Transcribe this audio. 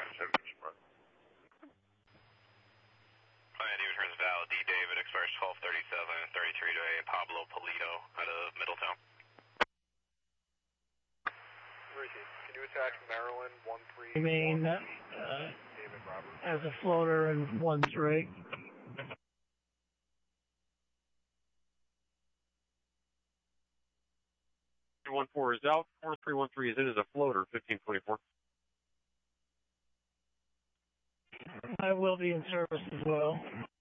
Miami returns Val D. David, expires 12:37, 33 to a Pablo Polito out of Middletown. Can you attach Maryland 13? I mean, David Roberts. as a floater in 1-3. .314 is out. 4313 is in as a floater. 1524. I will be in service as well.